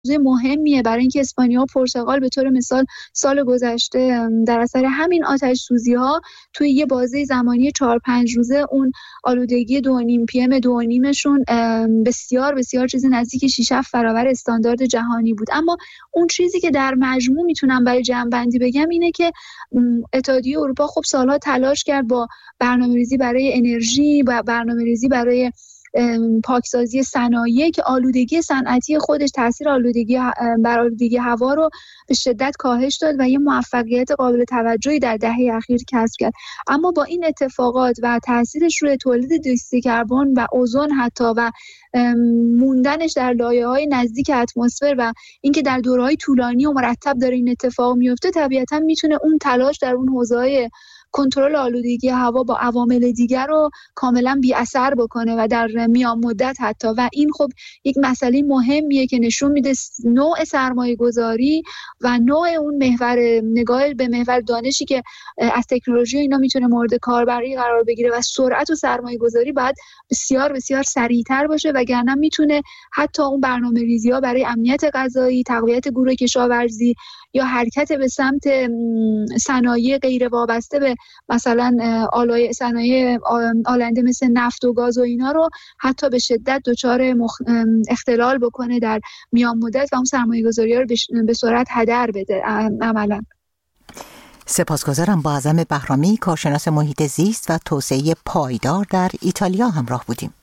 مهمیه برای اینکه اسپانیا و پرتغال به طور مثال سال گذشته در اثر همین آتش سوزی ها توی یه بازه زمانی 4-5 روزه اون آلودگی 2.5 PM 2.5شون بسیار بسیار چیز نزدیک 6-7 برابر استاندارد جهانی بود. اما اون چیزی که در مجموع میتونم برای جمع‌بندی بگم اینه که اتحادیه اروپا خب سالها تلاش کرد با برنامه‌ریزی برای انرژی و برنامه‌ریزی برای پاکسازی صنایع که آلودگی صنعتی خودش تاثیر بر آلودگی هوا رو به شدت کاهش داد و یه موفقیت قابل توجهی در دهه اخیر کسب کرد. اما با این اتفاقات و تاثیرش روی تولید دیوکسید کربن و اوزون حتی و موندنش در لایه‌های نزدیک اتمسفر و اینکه در دوره‌های طولانی و مرتب داره این اتفاق میفته، طبیعتاً میتونه اون تلاش در اون حوزه‌های کنترل آلودگی هوا با عوامل دیگر رو کاملا بی اثر بکنه و در میان مدت حتی. و این خب یک مسئله مهمیه که نشون میده نوع سرمایه گذاری و نوع اون نگاه به محور دانشی که از تکنولوژی اینا میتونه مورد کاربری قرار بگیره و سرعت و سرمایه گذاری باید بسیار بسیار سریعتر باشه، وگرنه میتونه حتی اون برنامه‌ریزی‌ها برای امنیت غذایی، تقویت گروه کشاورزی یا حرکت به سمت صنایع غیر وابسته به مثلا صنایع آلنده مثل نفت و گاز و اینا رو حتی به شدت دچار اختلال بکنه در میان مدت و اون سرمایه‌گذاری‌ها رو به سرعت هدر بده عملاً. سپاسگزارم. با اعظم بهرامی، کارشناس محیط زیست و توسعه پایدار در ایتالیا همراه بودیم.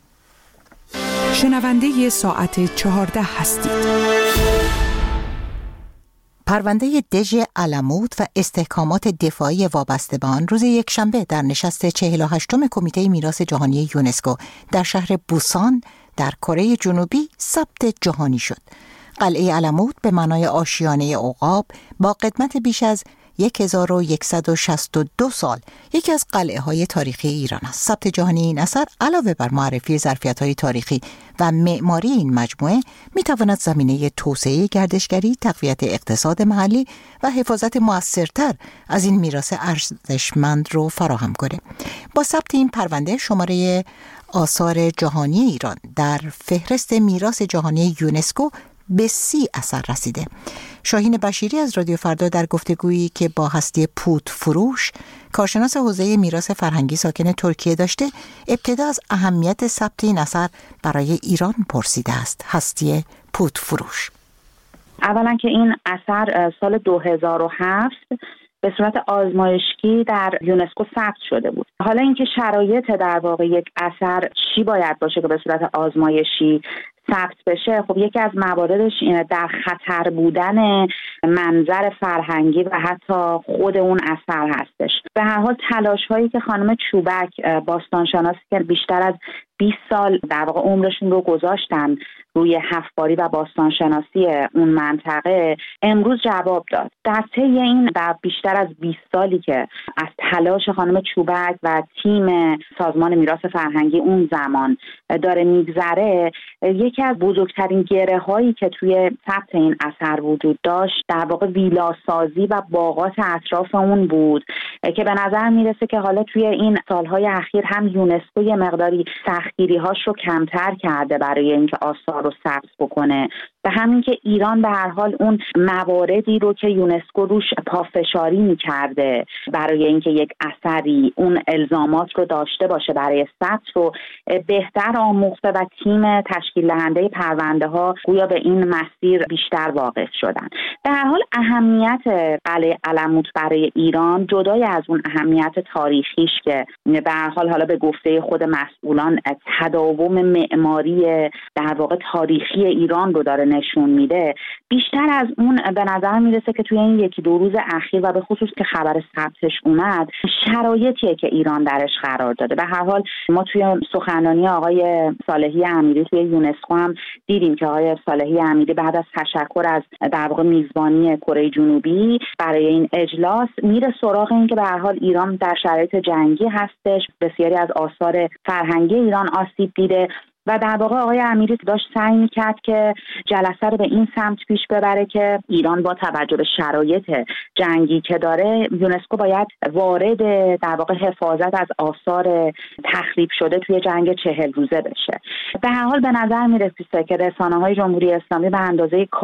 شنونده ساعت 14 هستید. پرونده دژ علموت و استحکامات دفاعی وابسته به آن روز یکشنبه در نشست 48م کمیته میراث جهانی یونسکو در شهر بوسان در کره جنوبی ثبت جهانی شد. قلعه علموت به معنای آشیانه عقاب با قدمت بیش از 1162 سال یکی از قلعه‌های تاریخی ایران است. ثبت جهانی این اثر علاوه بر معرفی ظرفیت‌های تاریخی و معماری این مجموعه می‌تواند زمینه توسعه گردشگری، تقویت اقتصاد محلی و حفاظت مؤثرتر از این میراث ارزشمند رو فراهم کنه. با ثبت این پرونده شماره آثار جهانی ایران در فهرست میراث جهانی یونسکو به 30 اثر رسیده. شاهین بشیری از رادیو فردا در گفتگویی که با هستی پوت فروش، کارشناس حوزه میراث فرهنگی ساکن ترکیه داشته، ابتدا از اهمیت ثبت این اثر برای ایران پرسیده است. هستی پوت فروش: اولا که این اثر سال 2007 به صورت آزمایشی در یونسکو ثبت شده بود. حالا اینکه شرایط در واقع یک اثر چی باید باشه که به صورت آزمایشی ثبت بشه، خب یکی از مواردش اینه در خطر بودن منظر فرهنگی و حتی خود اون اثر هستش. به هر حال تلاش هایی که خانم چوبک، باستانشناسی که بیشتر از 20 سال در واقع عمرشون رو گذاشتن روی حفاری و باستانشناسی اون منطقه، امروز جواب داد. در طی این در بیشتر از 20 سالی که از تلاش خانم چوبک و تیم سازمان میراث فرهنگی اون زمان داره میگذره، یکی از بزرگترین گره هایی که توی ثبت این اثر وجود داشت در واقع ویلاسازی و باغات اطراف اون بود که به نظر میرسه که حالا توی این سالهای اخیر هم یونسکو یه مقداری سختگیری هاش رو کمتر کرده برای اینکه آثار رو ثبت بکنه. به همین که ایران به هر حال اون مواردی رو که یونسکو روش پافشاری می‌کرده برای اینکه یک اثری اون الزامات رو داشته باشه برای ثبت رو بهتر آموخته و تیم تشکیل دهنده پرونده ها گویا به این مسیر بیشتر واقف شدن. به هر حال اهمیت قلعه علموت برای ایران جدای از اون اهمیت تاریخیش که به هر حال حالا به گفته خود مسئولان تداوم معماری در واقع تاریخی ایران رو داره نشون میده، بیشتر از اون به نظر میرسه که توی این 1-2 روز اخیر و به خصوص که خبر ثبتش اومد، شرایطیه که ایران درش قرار داده. به هر حال ما توی سخنرانی آقای صالحی امیری توی یونسکو هم دیدیم که آقای صالحی امیری بعد از تشکر از در واقع میزبانی کره جنوبی برای این اجلاس میره سراغ این که به هر حال ایران در شرایط جنگی هستش، بسیاری از آثار فرهنگی ایران آسیب دیده و در واقع آقای امیری داشت سعی می‌کرد که جلسه رو به این سمت پیش ببره که ایران با توجه به شرایط جنگی که داره، یونسکو باید وارد در واقع حفاظت از آثار تخریب شده توی جنگ 40 روزه بشه. به هر حال به نظر میرسه که رسانه‌های جمهوری اسلامی به اندازه